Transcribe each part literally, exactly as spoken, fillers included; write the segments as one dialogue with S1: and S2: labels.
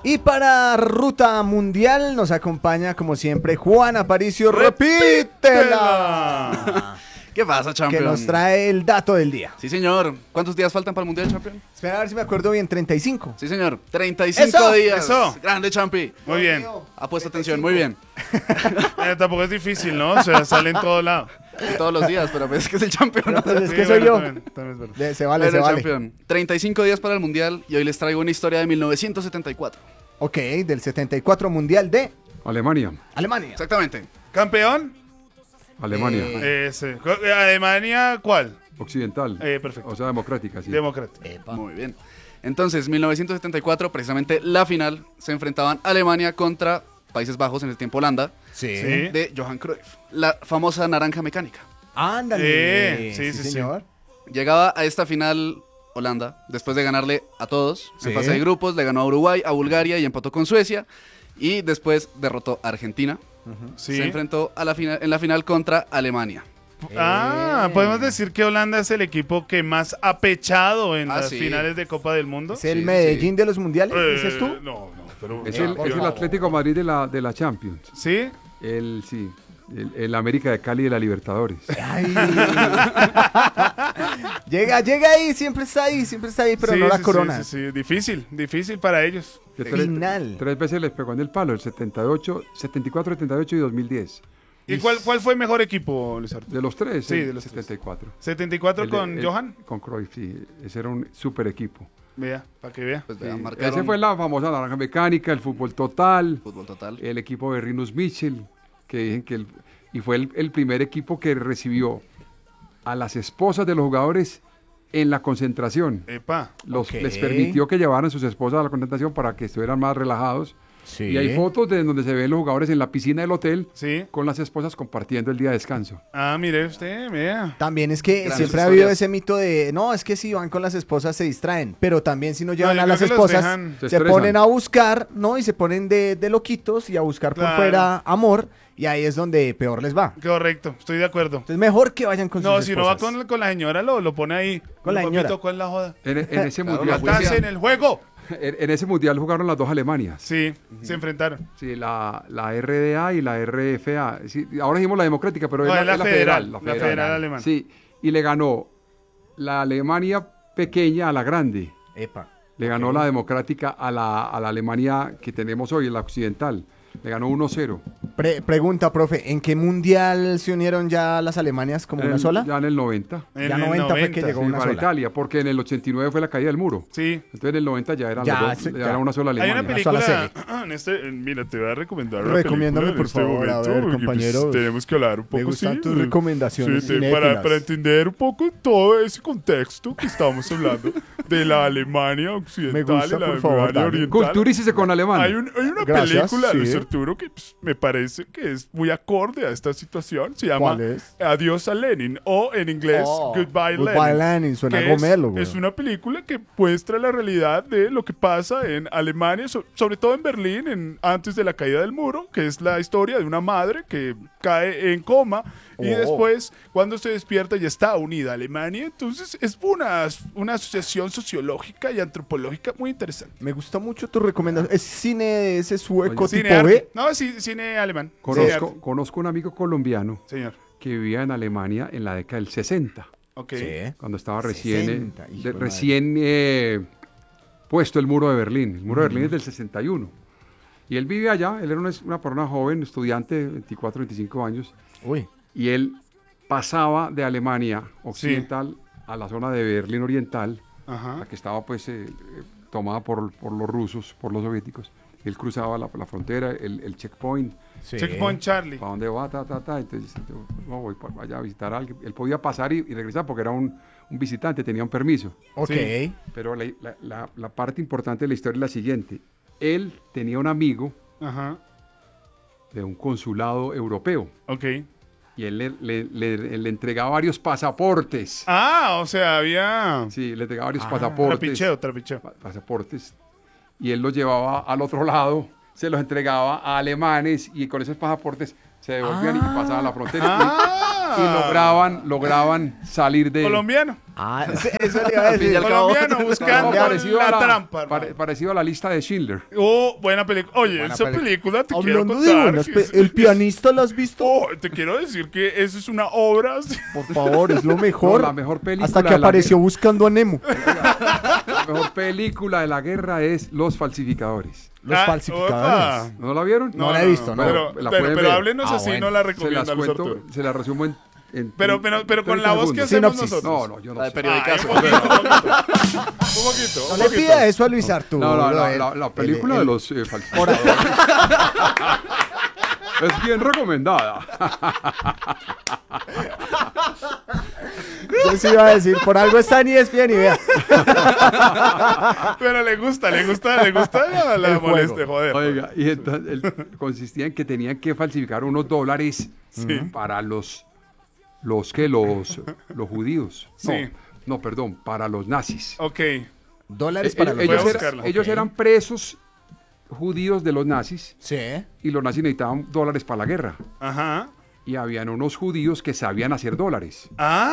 S1: Y para Ruta Mundial nos acompaña, como siempre, Juan Aparicio. ¡Repítela!
S2: ¿Qué pasa, champion?
S1: Que nos trae el dato del día.
S2: Sí, señor. ¿Cuántos días faltan para el Mundial, champion?
S1: Espera a ver si me acuerdo bien, treinta y cinco.
S2: Sí, señor. treinta y cinco
S1: ¡Eso!
S2: días.
S3: ¡Eso!
S2: Grande, champi.
S3: Muy bien.
S2: Ha puesto atención, muy bien.
S3: Eh, tampoco es difícil, ¿no? O sea, sale en todo lado.
S2: Y todos los días, pero pues es que es el champion.
S1: Pero, pues, es
S3: Sí,
S1: que soy
S3: bueno,
S1: yo.
S3: también, también es verdad.
S1: De- se vale,
S2: Bueno,
S1: se vale.
S2: champion. treinta y cinco días para el Mundial y hoy les traigo una historia de mil novecientos setenta y cuatro.
S1: Ok, del setenta y cuatro Mundial de
S4: Alemania.
S1: Alemania.
S2: Exactamente.
S3: ¿Campeón?
S4: Alemania.
S1: Eh,
S3: Ese. ¿Alemania cuál?
S4: Occidental.
S3: Eh, perfecto.
S4: O sea, democrática, sí.
S3: Demócrata.
S1: Epa.
S2: Muy bien. Entonces, mil novecientos setenta y cuatro, precisamente la final, se enfrentaban Alemania contra Países Bajos, en el tiempo Holanda,
S1: Sí.
S3: Sí.
S2: de Johan Cruyff. La famosa naranja mecánica.
S1: Ándale.
S3: Eh, sí, sí, sí.
S1: señor.
S2: Llegaba a esta final Holanda, después de ganarle a todos
S1: Sí.
S2: en fase de grupos, le ganó a Uruguay, a Bulgaria y empató con Suecia. Y después derrotó a Argentina.
S3: Sí.
S2: Se enfrentó a la final, en la final contra Alemania.
S3: Ah,
S1: Eh.
S3: podemos decir que Holanda es el equipo que más ha pechado en
S2: Ah,
S3: las
S2: sí.
S3: finales de Copa del Mundo.
S1: ¿Es el
S2: Sí,
S1: Medellín
S2: sí.
S1: de los mundiales,
S3: Eh,
S1: dices tú?
S3: No, no, pero...
S4: Es
S1: Eh,
S4: el,
S1: por
S4: es el
S1: favor.
S4: Atlético Madrid de la, de la Champions.
S3: ¿Sí?
S4: El, sí. El, el América de Cali de la Libertadores.
S1: Ay. llega, llega ahí, siempre está ahí, siempre está ahí, pero
S3: Sí,
S1: no la
S3: sí,
S1: corona.
S3: Sí, sí, sí. Difícil, difícil para ellos.
S4: Que tres,
S1: Final.
S4: tres veces les pegó en el palo, el setenta y ocho, setenta y cuatro, setenta y ocho y dos mil diez.
S3: ¿Y cuál, cuál fue el mejor equipo, Luis Arturo?
S4: De los tres,
S3: Sí,
S4: el
S3: de los tres.
S4: setenta y cuatro.
S3: ¿setenta y cuatro
S4: El de-
S3: con
S4: el-
S3: Johan?
S4: Con Cruyff, sí. Ese era un super equipo.
S3: Vea, para que vea.
S2: Pues
S4: Sí,
S2: vean, marcaron
S4: ese fue la famosa naranja mecánica, el fútbol total,
S2: fútbol total.
S4: el equipo de Rinus Michel, que dicen que el- y fue el, el primer equipo que recibió a las esposas de los jugadores en la concentración.
S3: Epa.
S4: Los,
S1: Ok.
S4: Les permitió que llevaran sus esposas a la concentración para que estuvieran más relajados.
S1: Sí.
S4: Y hay fotos de donde se ven los jugadores en la piscina del hotel
S3: Sí.
S4: con las esposas compartiendo el día de descanso.
S3: Ah, mire usted, vea.
S1: También es que
S2: Grandes
S1: siempre ha habido
S2: historias.
S1: ese mito de, no, es que si van con las esposas se distraen, pero también si no llevan
S3: yo
S1: a
S3: creo
S1: las
S3: que los
S1: esposas,
S3: dejan-
S4: Se
S1: se,
S4: estresan.
S1: ponen a buscar, ¿no? Y se ponen de, de loquitos y a buscar por
S3: Claro.
S1: fuera amor, y ahí es donde peor les va.
S3: Correcto, estoy de acuerdo.
S1: Entonces mejor que vayan con
S3: No,
S1: sus
S3: si no va
S1: esposas.
S3: con, con la señora, lo, lo pone ahí.
S1: Con la
S3: Papito,
S1: señora.
S3: ¿cuál es la joda?
S4: En, en ese
S2: Claro,
S4: mundial,
S2: la jueza.
S3: Estás en el juego.
S4: en, en ese mundial jugaron las dos Alemanias.
S3: Sí, se enfrentaron.
S4: Sí, la, la R D A y la R F A. Sí, ahora dijimos la democrática, pero
S3: No,
S4: es,
S3: es la federal,
S4: la
S3: la federal alemana.
S4: Sí, y le ganó la Alemania pequeña a la grande.
S1: Epa.
S4: Le ganó la democrática a la, a la Alemania que tenemos hoy, la occidental. Le ganó uno cero.
S1: Pre- pregunta, profe, ¿en qué mundial se unieron ya las Alemanias como una
S4: En-
S1: sola?
S4: Ya en el noventa.
S3: En
S1: Ya
S3: el
S1: noventa fue que llegó
S4: Sí,
S1: una
S4: para
S1: sola.
S4: Italia, porque en el ochenta y nueve fue la caída del muro.
S3: Sí.
S4: Entonces en el noventa ya era,
S1: Ya,
S4: las dos-
S1: sí,
S4: ya
S1: ya.
S4: era una sola
S3: Hay
S4: Alemania.
S3: una película.
S1: sola
S3: En este, en- mira, te voy a recomendar. una
S1: Recomiéndame,
S3: película en
S1: por favor, a ver,
S3: porque, pues,
S1: compañeros.
S3: tenemos que hablar un poco.
S1: Me gustan
S3: sí,
S1: tus
S3: eh,
S1: recomendaciones
S3: sí, te-
S1: cinéfilas.
S3: para, para entender un poco todo ese contexto que estamos hablando de la Alemania occidental
S1: Me gusta,
S3: y la
S1: por favor,
S3: Alemania
S1: dale.
S3: oriental.
S4: Culturícese con alemán.
S3: Hay, un- hay una
S1: Gracias,
S3: película,
S1: sí.
S3: Luis Arturo, que pues, me parece que es muy acorde a esta situación. Se llama
S1: ¿Cuál es?
S3: Adiós a Lenin, o en inglés
S1: Oh,
S3: Goodbye,
S1: Goodbye
S3: Lenin.
S1: Lenin, suena
S3: que
S1: a gomelo, güey.
S3: es, es una película que muestra la realidad de lo que pasa en Alemania, so- sobre todo en Berlín, en, antes de la caída del muro, que es la historia de una madre que cae en coma y
S1: Oh.
S3: después, cuando se despierta, ya está unida a Alemania. Entonces, es una, una asociación sociológica y antropológica muy interesante.
S1: Me gusta mucho tu recomendación. ¿Es cine de ese sueco
S3: Cine
S1: tipo
S3: arte.
S1: B?
S3: No, sí, cine alemán. Cine
S4: Conozco,
S3: arte.
S4: conozco un amigo colombiano
S3: Señor.
S4: que vivía en Alemania en la década del sesenta,
S3: Ok.
S4: cuando estaba recién, eh,
S1: sesenta, hijo
S4: de-
S1: de madre.
S4: recién eh, puesto el muro de Berlín. El muro de Berlín es del sesenta y uno. Y él vive allá, él era una, una persona joven, estudiante, veinticuatro, veinticinco años,
S1: Uy.
S4: y él pasaba de Alemania occidental a la zona de Berlín oriental, la
S3: Ajá.
S4: que estaba pues eh, eh, tomada por, por los rusos, por los soviéticos. Él cruzaba la, la frontera, el, el checkpoint,
S1: Sí.
S3: Checkpoint Charlie.
S4: ¿para dónde va? Ta, ta, ta. Entonces, yo no, voy para allá a visitar a alguien. Él podía pasar y, y regresar porque era un, un visitante, tenía un permiso.
S1: Ok.
S3: Sí.
S4: Pero la, la- la- la parte importante de la historia es la siguiente. Él tenía un amigo
S3: Ajá.
S4: de un consulado europeo
S3: Ok.
S4: y él le, le- le- le entregaba varios pasaportes.
S3: Ah, o sea, había
S4: Sí, le entregaba varios
S1: Ah,
S4: pasaportes.
S3: trapicheo, trapicheo.
S4: pa- pasaportes. Y él los llevaba al otro lado, se los entregaba a alemanes y con esos pasaportes se devolvían
S1: Ah.
S4: y pasaban la frontera.
S3: Ah, Ah.
S4: y lograban, lograban salir de...
S3: Colombiano.
S1: Ah, eso eso le iba a
S2: Al fin y
S1: decir.
S2: al cabo.
S3: Colombiano buscando
S4: No, parecido,
S3: la,
S4: a la,
S3: trampa. hermano.
S4: pare- parecido a la lista de Schindler.
S3: Oh, buena película. Oye,
S1: Buena
S3: esa
S1: peli-
S3: película te quiero
S1: Hablando de
S3: contar.
S1: buenas
S3: que
S1: pe-
S3: es-
S1: ¿el pianista lo has visto?
S3: Oh, te quiero decir que eso es una obra.
S1: Por favor, es lo mejor.
S4: No, la mejor película
S1: Hasta que
S4: de la
S1: apareció
S4: guerra.
S1: buscando a Nemo.
S4: La mejor película de la guerra es Los Falsificadores.
S1: Los
S3: Ah,
S1: falsificadores.
S3: opa.
S4: ¿No la vieron?
S1: No la he visto, no.
S3: Pero,
S4: La
S3: pero,
S4: pueden
S3: pero
S4: ver.
S3: háblenos
S1: Ah,
S3: así,
S1: bueno.
S3: no la
S4: Se las
S3: recomienda Luis
S4: cuento,
S3: Arturo.
S4: se las resumo en... en-
S3: Pero,
S4: en
S3: pero, pero con
S4: treinta
S3: la voz que
S4: segundos.
S3: hacemos
S1: Sinopsis.
S3: nosotros.
S4: No, no, yo no
S2: La de
S4: sé.
S2: periodicazo.
S3: Ay, un poquito, un poquito. Un poquito,
S1: No
S3: un
S1: le
S3: poquito.
S1: pida eso a Luis Arturo.
S4: No, no, la,
S1: él-
S4: la- la
S1: él-
S4: película
S1: él-
S4: de los eh, falsificadores es bien recomendada.
S1: Yo sí iba a decir, por algo está en E S P N y vea.
S3: Pero le gusta, le gusta, le gusta la, la
S1: El juego.
S3: molestia, joder.
S4: Oiga, y entonces el- consistía en que tenían que falsificar unos dólares para los, los que los, los judíos. No,
S3: Sí.
S4: no, perdón, para los nazis.
S3: Ok.
S1: Dólares
S4: Eh,
S1: para
S4: ellos,
S1: los
S3: Voy a
S4: ellos,
S1: nazis.
S4: eran,
S3: buscarla.
S4: ellos
S1: Ok.
S4: eran presos judíos de los nazis
S1: Sí.
S4: y los nazis necesitaban dólares para la guerra.
S3: Ajá.
S4: Y habían unos judíos que sabían hacer dólares,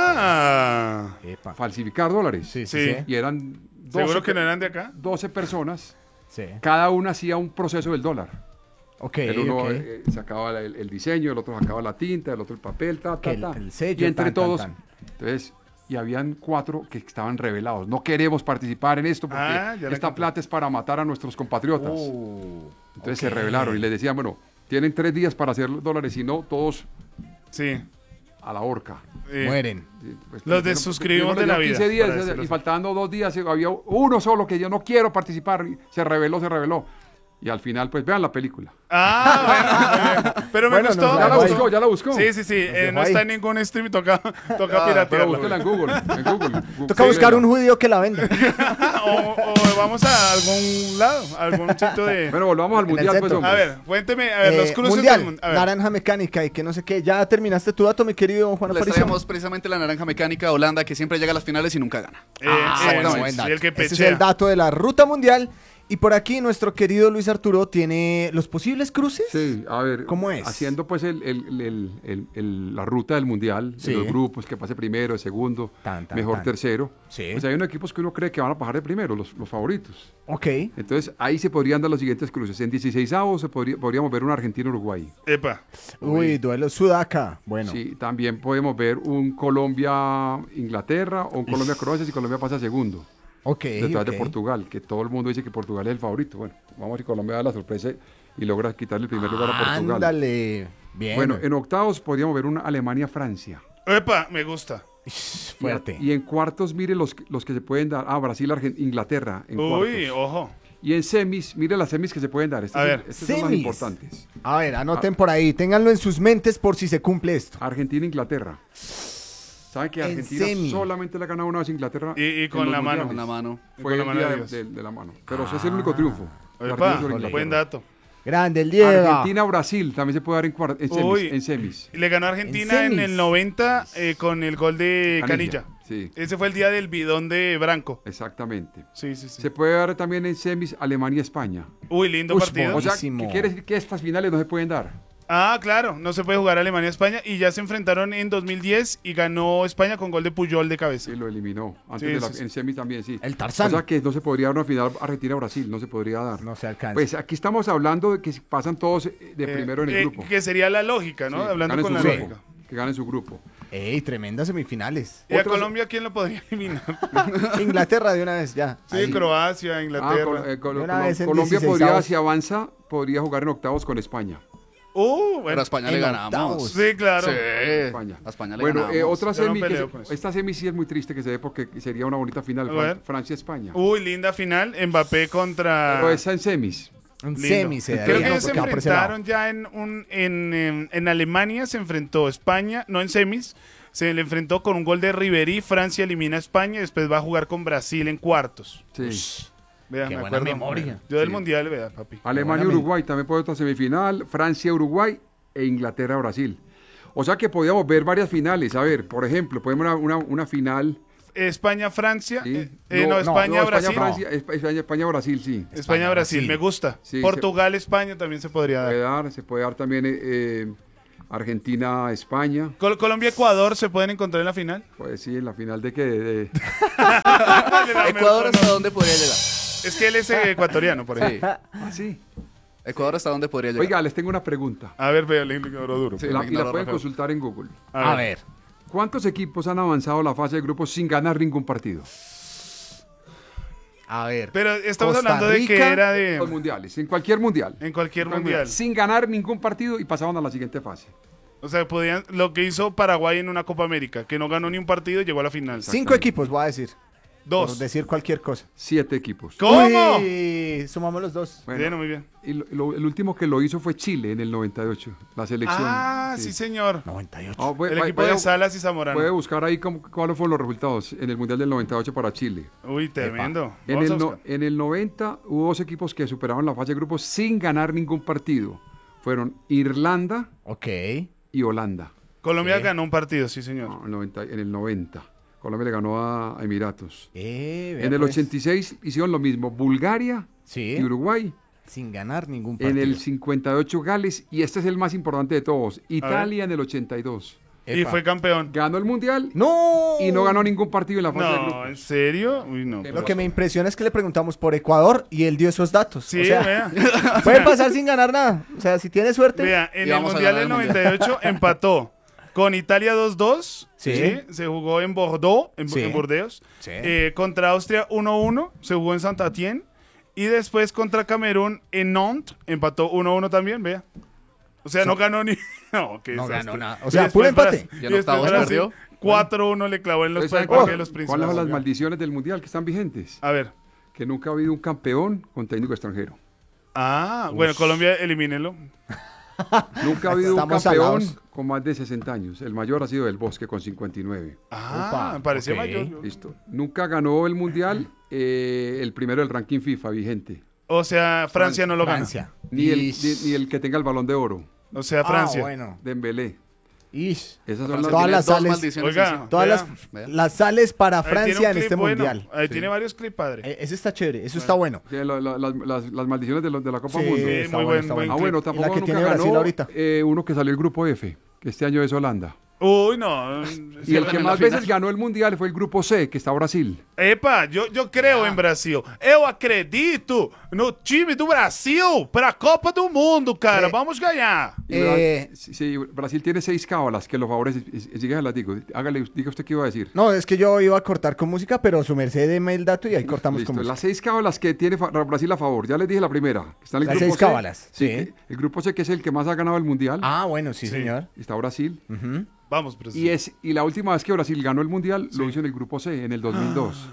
S3: Ah.
S1: Epa.
S4: falsificar dólares.
S1: Sí,
S3: Sí.
S1: sí, sí.
S4: Y eran doce,
S3: ¿Seguro que no
S4: pe-
S3: eran de acá?
S4: doce personas,
S1: Sí.
S4: cada una hacía un proceso del dólar.
S1: Ok,
S4: El uno
S1: ok.
S4: eh, sacaba el, el diseño, el otro sacaba la tinta, el otro el papel, ta, ta,
S1: Que el-
S4: ta.
S1: el sello,
S4: y entre
S1: tan, tan,
S4: todos,
S1: tan.
S4: entonces, y habían cuatro que estaban revelados. No queremos participar en esto porque
S3: Ah, ya la
S4: esta
S3: capté.
S4: plata es para matar a nuestros compatriotas.
S1: Uh,
S4: entonces
S1: ok.
S4: se revelaron y les decían, bueno, tienen tres días para hacer los dólares, si no, todos
S3: Sí.
S4: a la horca.
S3: Eh,
S1: Mueren.
S4: Y, pues,
S3: Los
S4: primero-
S3: desuscribimos
S4: primero
S3: de la
S4: les dieron
S3: vida,
S4: quince días
S3: para
S4: y-
S3: decirlo
S4: y
S3: así.
S4: faltando dos días y había uno solo que yo no quiero participar. Y se reveló, se reveló. Y al final, pues vean la película.
S3: Ah, bueno, bueno. Pero me
S1: Bueno,
S3: gustó.
S1: nos
S4: Ya
S1: dejó
S4: la
S1: ahí.
S4: buscó, ya la buscó.
S3: Sí, sí, sí. eh,
S1: dejó
S3: no está
S1: ahí.
S3: en ningún stream, toca, toca
S2: Ah,
S4: Pero
S3: piratearla.
S4: búsquela en Google. En Google.
S1: Toca
S4: Sí,
S1: buscar
S4: véala.
S1: un judío que la venda.
S3: o, o vamos a algún lado, a algún sitio de...
S4: Bueno, volvamos al
S1: En el
S4: mundial, pues,
S1: centro.
S4: hombre.
S3: A ver, cuénteme, a ver, los
S1: Eh,
S3: cruces
S1: mundial,
S3: del mundo. A ver.
S1: naranja mecánica y que no sé qué. Ya terminaste tu dato, mi querido Juan
S2: Les
S1: Aparicio.
S2: traemos precisamente la naranja mecánica Holanda, que siempre llega a las finales y nunca gana.
S3: Eh,
S1: Ah,
S3: eh,
S1: bueno,
S3: sí,
S1: buen
S3: sí,
S1: dato.
S3: el que
S1: Ese es
S3: pechea.
S1: el dato de la ruta mundial. Y por aquí nuestro querido Luis Arturo tiene los posibles cruces.
S4: Sí, a ver.
S1: ¿Cómo es?
S4: Haciendo pues el, el- el- el- el- la ruta del mundial,
S1: Sí.
S4: de los grupos, que pase primero, segundo,
S1: Tan, tan,
S4: mejor
S1: tan.
S4: tercero.
S1: Sí.
S4: Pues hay unos equipos que uno cree que van a pasar de primero, los, los favoritos.
S1: Ok.
S4: Entonces ahí se podrían dar los siguientes cruces. En dieciséis avos se podría, podríamos ver un Argentina-Uruguay.
S3: Epa.
S1: Uy, duelo Sudaca. Bueno.
S4: Sí, también podemos ver un Colombia-Inglaterra o un Colombia-Croacia si Colombia pasa segundo.
S1: Ok.
S4: Detrás
S1: ok.
S4: de Portugal, que todo el mundo dice que Portugal es el favorito. Bueno, vamos a ver si Colombia da la sorpresa y logra quitarle el primer lugar a Portugal.
S1: Ándale. Bien.
S4: Bueno, en octavos podríamos ver una Alemania-Francia.
S3: Epa, me gusta.
S1: Ish, fuerte.
S4: Y en cuartos, mire los, los que se pueden dar. Ah, Brasil, Argen- Inglaterra. En
S3: Uy,
S4: cuartos.
S3: ojo.
S4: Y en semis, mire las semis que se pueden dar. Estas,
S3: A
S4: son-
S3: ver.
S4: estas son las
S1: Semis.
S4: importantes.
S1: A ver, anoten por ahí. Ténganlo en sus mentes por si se cumple esto.
S4: Argentina-Inglaterra. ¿Saben que
S1: En
S4: Argentina
S1: semi.
S4: solamente le ha ganado una vez a Inglaterra?
S3: Y- y
S4: en
S3: con
S4: los
S3: la mano.
S4: mundiales?
S2: Con la mano.
S3: Y
S4: Fue
S3: con la
S4: el
S3: mano
S4: día
S3: de
S4: de,
S3: Dios.
S4: de- de la mano. Pero ese es el único triunfo. de Argentina
S3: Epa,
S4: sobre Inglaterra.
S3: buen dato.
S1: Grande el Diego.
S4: Argentina-Brasil también se puede dar en, cuar- en semis.
S3: Uy.
S4: En semis.
S3: Le ganó a Argentina en,
S1: semis.
S3: el noventa eh, con el gol de Canilla.
S4: Sí,
S3: Ese fue el día del bidón de Branco.
S4: exactamente.
S3: Sí, sí, sí.
S4: Se puede dar también en semis Alemania-España.
S3: Uy, lindo
S1: Ush,
S3: partido.
S4: O sea,
S1: Buenísimo.
S4: ¿qué quiere decir que estas finales no se pueden dar?
S3: Ah, claro, no se puede jugar Alemania-España y ya se enfrentaron en dos mil diez y ganó España con gol de Puyol de cabeza.
S4: Sí, lo eliminó. Antes
S3: Sí,
S4: de la,
S3: sí, sí.
S4: en semis también, sí.
S1: El Tarzán.
S4: O sea que no se podría dar una final Argentina-Brasil, no se podría dar.
S1: No se alcanza.
S4: Pues aquí estamos hablando de que pasan todos eh, de
S3: Eh,
S4: primero en el
S3: eh,
S4: grupo.
S3: Que sería la lógica, ¿no?
S4: Sí,
S3: Hablando
S4: ganen
S3: con
S4: su
S3: la
S4: grupo,
S3: lógica.
S4: que ganen su grupo.
S1: Ey, tremendas semifinales.
S3: ¿Y a
S4: Otros-
S3: Colombia quién lo podría eliminar?
S1: Inglaterra de una vez, ya.
S3: Sí,
S1: Ahí.
S3: Croacia,
S4: Ah,
S3: Inglaterra.
S4: Col- eh, Col-
S1: De una
S4: Col-
S1: vez en
S4: Colombia
S1: dieciséis
S4: podría,
S1: avos.
S4: si avanza, podría jugar en octavos con España.
S3: Uh,
S2: Pero
S3: bueno.
S2: a España
S1: en
S2: le ganamos.
S1: octavos.
S3: Sí, claro.
S2: Sí.
S4: España.
S2: A España le
S4: Bueno,
S2: ganamos.
S4: eh, otra
S3: Yo no
S4: semi, que
S3: peleo
S4: se-
S3: con eso.
S4: esta semi sí es muy triste que se dé porque sería una bonita final,
S3: A ver.
S4: Fran- Francia-España.
S3: Uy, linda final. Mbappé contra.
S4: Pero esa en semis.
S1: Un
S3: Lindo.
S1: semi se
S3: Creo
S1: daría,
S3: que ellos se
S1: porque va por ese lado.
S3: enfrentaron ya en un en, en, en Alemania se enfrentó España, no en semis, se le enfrentó con un gol de Ribery, Francia elimina a España y después va a jugar con Brasil en cuartos.
S4: Sí.
S3: Vea,
S1: Qué
S3: me
S1: buena
S3: acuerdo.
S1: memoria.
S3: Yo del
S4: Sí.
S3: mundial, vea, papi.
S4: Alemania-Uruguay también puede otra semifinal. Francia-Uruguay e Inglaterra-Brasil. O sea que podíamos ver varias finales. A ver, por ejemplo, podemos una, una, una final.
S3: España-Francia,
S4: ¿sí?
S3: eh, eh, no,
S4: no,
S3: España-Brasil.
S4: España-Francia, Espa- España- España-Brasil, sí.
S3: España-Brasil, me gusta.
S4: Sí,
S3: Portugal-España también se podría
S4: Se puede
S3: dar.
S4: dar, se puede dar también eh, eh, Argentina, España.
S3: Col- Colombia, Ecuador, ¿se pueden encontrar en la final?
S4: Pues sí, en la final de que... de-
S2: Ecuador, ¿hasta dónde podría llegar?
S3: Es que él es eh, ecuatoriano, por ejemplo.
S2: Sí.
S4: Ah, sí.
S2: Ecuador, ¿hasta dónde podría llegar?
S4: Oiga, les tengo una pregunta.
S3: A ver, vea, el ignoró duro.
S2: Sí.
S4: La- y la
S2: ignoro,
S4: pueden
S2: Rafael.
S4: consultar en Google.
S3: A ver.
S4: ¿Cuántos equipos han avanzado a la fase de grupos sin ganar ningún partido?
S1: A ver.
S3: Pero estamos
S1: Costa
S3: hablando de que
S1: Rica,
S3: era de...
S4: Los mundiales, en cualquier mundial.
S3: En cualquier
S4: Cualquier
S3: mundial.
S4: Sin ganar ningún partido y pasaban a la siguiente fase.
S3: O sea, podían... Lo que hizo Paraguay en una Copa América, que no ganó ni un partido y llegó a la final.
S1: Cinco equipos, voy a decir. Por
S3: Dos.
S1: decir cualquier cosa.
S4: Siete equipos.
S3: ¿Cómo?
S1: Uy, sumamos los dos.
S4: Bueno,
S3: Bien, muy bien.
S4: y lo- lo- el último que lo hizo fue Chile en el noventa y ocho, la selección.
S3: Ah, sí, señor.
S1: noventa y ocho.
S4: Ah, voy-
S3: El
S4: vaya-
S3: equipo de
S4: vaya-
S3: Salas y Zamorano.
S4: Puede buscar ahí cómo- cuáles fueron los resultados en el Mundial del noventa y ocho para Chile.
S3: Uy, tremendo.
S4: En
S3: Vamos a
S4: el, no-
S3: buscar.
S4: en el noventa hubo dos equipos que superaron la fase de grupos sin ganar ningún partido. Fueron Irlanda
S1: Ok.
S4: y Holanda.
S3: Colombia
S1: Sí.
S3: ganó un partido, sí, señor.
S4: No, en, noventa en el noventa. Colombia le ganó a, a Emiratos.
S1: Eh, vea
S4: En el
S1: pues.
S4: ochenta y seis hicieron lo mismo Bulgaria
S1: Sí.
S4: y Uruguay.
S1: Sin ganar ningún
S4: En
S1: partido.
S4: el cincuenta y ocho Gales. Y este es el más importante de todos. Italia en el ochenta y dos.
S3: Y
S1: Epa.
S3: fue campeón.
S4: Ganó el Mundial
S1: ¡No!
S4: y no ganó ningún partido en la fase de
S3: No,
S4: grupos.
S3: ¿en serio? Uy, no.
S4: Lo
S1: Lo que me impresiona es que le preguntamos por Ecuador y él dio esos datos.
S3: Sí,
S1: o sea,
S3: vea.
S1: puede pasar sin ganar nada. O sea, si tiene suerte.
S3: Vea, en
S2: Y
S3: el
S2: vamos a
S3: Mundial
S2: ganar
S3: del
S2: el
S3: noventa y ocho empató con Italia dos dos.
S1: Sí.
S3: Sí. Se jugó en Bordeaux, en,
S1: Sí.
S3: en Burdeos.
S1: Sí.
S3: Eh, contra Austria uno uno. Se jugó en Saint-Étienne. Y después contra Camerún en Nantes. Empató uno uno también, vea. O sea, no ganó ni... No, qué
S1: No
S3: desastre.
S1: ganó nada. O
S3: Y
S1: sea,
S3: después
S1: puro empate.
S3: Brasil-
S2: Y en
S3: después
S2: octavos
S3: Brasil,
S2: perdió.
S3: cuatro uno le clavó en los
S4: Entonces,
S3: el
S4: ¿cuál-
S3: Parque de los Príncipes.
S4: ¿Cuáles son las maldiciones del Mundial que están vigentes?
S3: A ver.
S4: Que nunca ha habido un campeón con técnico extranjero.
S3: Ah, bueno, Colombia, elimínelo.
S4: Nunca ha habido un
S1: Estamos
S4: campeón
S1: salados.
S4: con más de sesenta años. El mayor ha sido Del Bosque con cincuenta y nueve.
S3: Ah,
S1: Upa,
S3: me parecía
S1: ok.
S3: mayor.
S4: Listo. Nunca ganó el Mundial eh, el primero del ranking FIFA vigente.
S3: O sea, Francia no lo gana.
S1: Francia.
S4: Ni el,
S1: Ish.
S4: ni, ni el que tenga el balón de oro.
S3: O sea,
S1: Ah,
S3: Francia.
S1: bueno.
S4: Dembélé.
S1: Ish.
S4: Esas son
S2: Francia
S4: las...
S1: Todas
S2: tiene
S1: las
S2: dos
S1: sales-
S2: maldiciones
S3: Oiga,
S2: encima.
S1: Todas
S3: Vea.
S1: las,
S2: Vea.
S1: las sales para
S3: Ahí tiene un
S1: Francia en
S3: clip
S1: este
S3: bueno.
S1: mundial.
S3: Ahí
S2: Sí.
S3: tiene varios clips, padre.
S1: Eh, Ese está chévere. Eso está bueno.
S4: Sí, la- la- las, las- las maldiciones de, lo- de la Copa
S1: Sí,
S4: Mundo.
S3: Sí,
S1: está
S3: muy
S1: bueno,
S3: buen-
S1: está
S3: buen
S4: Ah,
S1: bueno.
S4: bueno,
S1: Y la
S4: tampoco
S1: que
S4: nunca
S1: tiene Brasil
S4: ganó
S1: ahorita.
S4: eh, uno que salió el grupo F, que este año es Holanda.
S3: Uy, no.
S4: Y el
S2: en
S4: que
S2: la
S4: más
S2: final.
S4: veces ganó el Mundial fue el grupo C, que está Brasil.
S3: Epa, yo, yo creo em Brasil. Eu acredito no time do Brasil para a Copa do Mundo, cara.
S1: Eh,
S3: Vamos ganhar.
S4: Y
S1: Eh,
S4: Bra- sí, sí, Brasil tiene seis cábalas que lo favorecen. Sigue las digo. Hágale, diga usted qué iba a decir.
S1: No, es que yo iba a cortar con música, pero su merced deme el dato y ahí cortamos
S4: Listo,
S1: con música.
S4: las seis cábalas que tiene fa- Brasil a favor. Ya les dije la primera. Que está en el
S1: Las
S4: grupo
S1: seis
S4: C.
S1: cábalas, sí.
S4: que- El grupo C, que es el que más ha ganado el Mundial.
S1: Ah, bueno, sí,
S3: Sí.
S1: señor.
S4: Está Brasil.
S1: Ujú.
S3: Vamos, Brasil.
S4: Y, es, y la última vez que Brasil ganó el Mundial lo hizo en el grupo C, en el dos mil dos.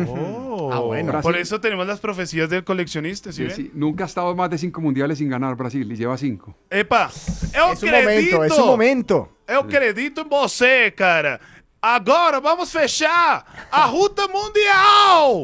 S3: Oh.
S1: Ah, bueno.
S3: Por
S4: Brasil-
S3: eso tenemos las profecías del coleccionista, ¿sí
S4: Sí,
S3: ven?
S4: sí, nunca ha estado más de cinco mundiales sin ganar Brasil y lleva cinco.
S3: Epa, eu
S1: Es un
S3: acredito.
S1: momento, es un momento.
S3: Eu acredito em você, cara. Agora vamos fechar a Ruta Mundial.